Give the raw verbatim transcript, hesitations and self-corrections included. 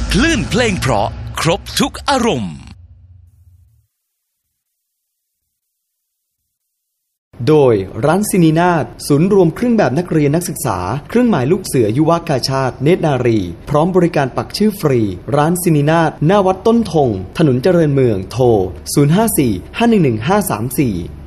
คลื่นเพลงเพราะครบทุกอารมณ์โดยร้านซินีนาฏศูนย์รวมเครื่องแบบนักเรียนนักศึกษาเครื่องหมายลูกเสือยุวกาชาติเนตรนารีพร้อมบริการปักชื่อฟรีร้านซินีนาฏหน้าวัดต้นธงถนนเจริญเมืองโทรศูนย์ ห้า สี่ ห้า หนึ่ง หนึ่ง ห้า สาม สี่